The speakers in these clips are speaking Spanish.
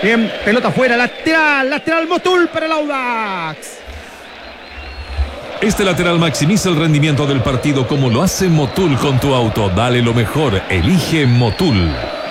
Bien, pelota fuera, lateral Motul para el Audax. Este lateral maximiza el rendimiento del partido como lo hace Motul con tu auto. Dale lo mejor, elige Motul.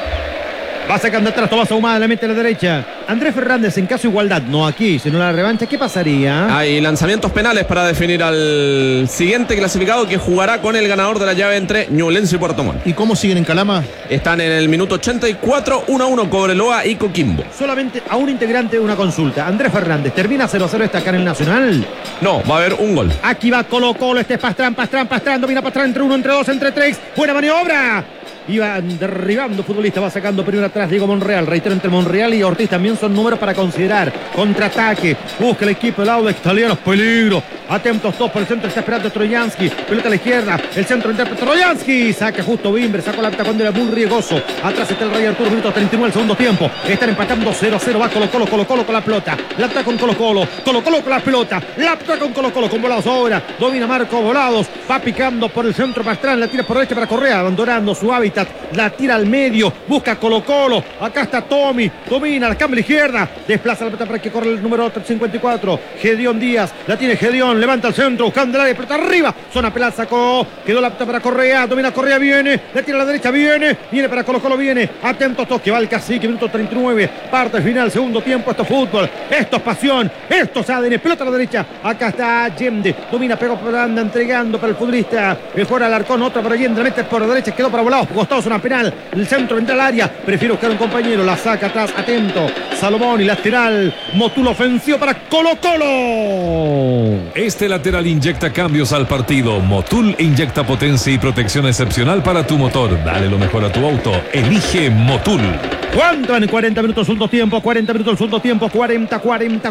Va sacando atrás Tomás Ahumada, la mete a la derecha. Andrés Fernández, en caso de igualdad, no aquí, sino la revancha, ¿qué pasaría? Hay lanzamientos penales para definir al siguiente clasificado, que jugará con el ganador de la llave entre Ñublense y Puerto Montt. ¿Y cómo siguen en Calama? Están en el minuto 84, 1-1 Cobreloa y Coquimbo. Solamente a un integrante de una consulta. Andrés Fernández, ¿termina 0-0 esta acá en el Nacional? No, va a haber un gol. Aquí va Colo-Colo, este es Pastrán, domina Pastrán, entre uno, entre dos, entre tres. Buena maniobra. Iban derribando futbolistas, va sacando primero atrás Diego Monreal. Reitero, entre Monreal y Ortiz también son números para considerar. Contraataque, busca el equipo del Audax italiano, peligro. Atentos todos por el centro, está esperando Troyansky. Pelota a la izquierda, el centro entra Troyansky. Saca justo Bimber, sacó la pata cuando era muy riesgoso. Atrás está el Rey Arturo, minuto 39 del segundo tiempo. Están empatando 0-0, va Colo-Colo con la pelota. La ataca con Colo-Colo con la pelota. La ataca con Colo-Colo, con Volados ahora. Domina Marco Volados, va picando por el centro Pastrán, la tira por derecha para Correa, abandonando su hábitat. La tira al medio, busca Colo-Colo. Acá está Tommy, domina, la cambia a la izquierda. Desplaza la pelota para que corre el número 54. Gedeón Díaz, la tiene Gedeón, levanta el centro, buscando el área, pelota arriba. Zona pelada, sacó, quedó la pelota para Correa, domina Correa, viene, la tira a la derecha, viene para Colo-Colo, viene. Atentos todos, que va el Cacique, minuto 39. Parte final, segundo tiempo. Esto es fútbol, esto es pasión, esto es ADN. Pelota a la derecha, acá está Allende, domina, pegó por anda, entregando para el futbolista. Mejor Alarcón, otra para Allende, la mete por la derecha, quedó para Volados, costados una penal. El centro entra al área, prefiere buscar un compañero, la saca atrás, atento. Salomón y lateral, Motul ofensivo para Colo-Colo. Este lateral inyecta cambios al partido. Motul inyecta potencia y protección excepcional para tu motor. Dale lo mejor a tu auto. Elige Motul. ¿Cuánto en 40 minutos segundo tiempo? 40 minutos segundo tiempo, 40,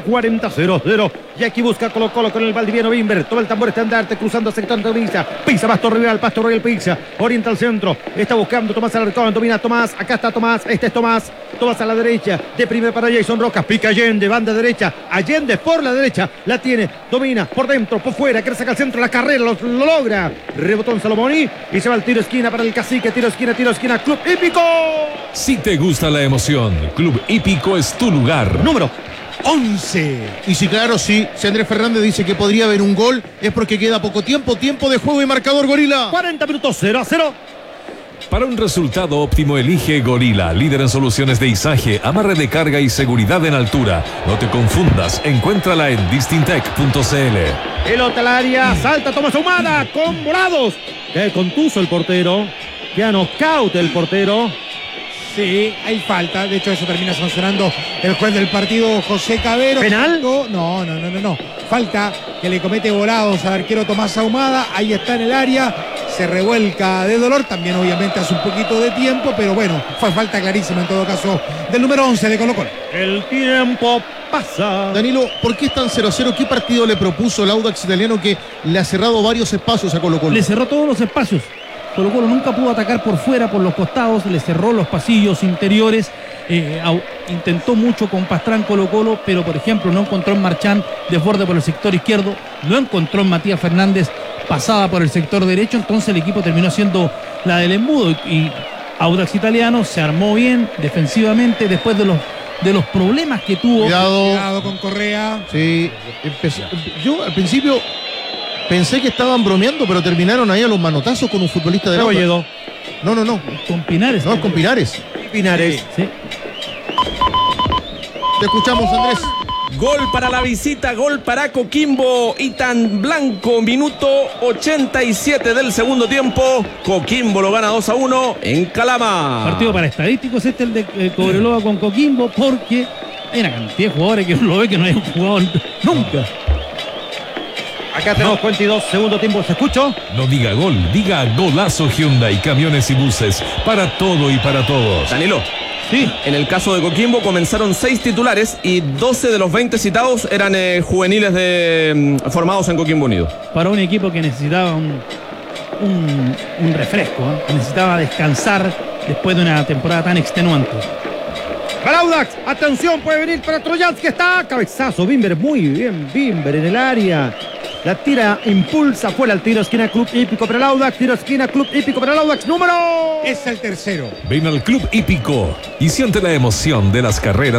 0-0. Y aquí busca Colo-Colo con el Valdiviano Bimber. Toma el tambor estandarte, cruzando sector antagonista. Pisa Pasto Royal pisa. Orienta al centro. Está buscando Tomás Alarcón. Domina Tomás. Acá está Tomás. Este es Tomás. Tomás a la derecha. De primer para Jason Rojas. Pica Allende. Banda derecha. Allende por la derecha. La tiene. Domina por dentro, por fuera. Quiere sacar al centro. La carrera lo logra. Rebotó en Salomoni. Y se va el tiro esquina para el Cacique. Tiro esquina. Club Hípico. Si te gusta la emoción, Club Hípico es tu lugar. Número 11. Y si Andrés Fernández dice que podría haber un gol, es porque queda poco tiempo de juego y marcador, Gorila. 40 minutos, 0-0. Para un resultado óptimo, elige Gorila, líder en soluciones de izaje, amarre de carga y seguridad en altura. No te confundas, encuéntrala en distintec.cl. Pelota al área, salta Tomás Ahumada con Volados. Qué contuso el portero, queda knockout el portero. Sí, hay falta. De hecho, eso termina sancionando el juez del partido, José Cabero. ¿Penal? No. Falta que le comete Volados al arquero Tomás Ahumada. Ahí está en el área. Se revuelca de dolor. También, obviamente, hace un poquito de tiempo. Pero bueno, fue falta clarísima en todo caso del número 11 de Colo-Colo. El tiempo pasa. Danilo, ¿por qué están 0-0? ¿Qué partido le propuso el Audax italiano que le ha cerrado varios espacios a Colo-Colo? Le cerró todos los espacios. Colo-Colo nunca pudo atacar por fuera, por los costados, le cerró los pasillos interiores, intentó mucho con Pastrán Colo-Colo, pero por ejemplo no encontró en Marchán desborde por el sector izquierdo, no encontró en Matías Fernández pasada por el sector derecho, entonces el equipo terminó haciendo la del embudo y Audax italiano se armó bien defensivamente después de los problemas que tuvo. Cuidado con Correa. Sí, yo al principio pensé que estaban bromeando, pero terminaron ahí a los manotazos con un futbolista de la Rebolledo. No. Con Pinares. No, con Pinares. Sí. Te escuchamos, Andrés. Gol para la visita, gol para Coquimbo. Itan Blanco, minuto 87 del segundo tiempo. Coquimbo lo gana 2-1 en Calama. Partido para estadísticos el de Cobreloa con Coquimbo, porque hay una cantidad de jugadores que uno lo ve que no hayan jugado nunca. Acá tenemos 22, segundo tiempo, ¿se escuchó? No diga gol, diga golazo Hyundai, camiones y buses, para todo y para todos. Danilo. Sí. En el caso de Coquimbo comenzaron 6 titulares y 12 de los 20 citados eran juveniles formados en Coquimbo Unido. Para un equipo que necesitaba un refresco, necesitaba descansar después de una temporada tan extenuante. Para Audax, atención, puede venir para Troyansky, está cabezazo, Bimber, muy bien, Bimber en el área. La tira, impulsa, fuera el tiro, esquina, Club Hípico para el Audax, tiro, esquina, Club Hípico para el Audax, número... Es el tercero. Ven al Club Hípico y siente la emoción de las carreras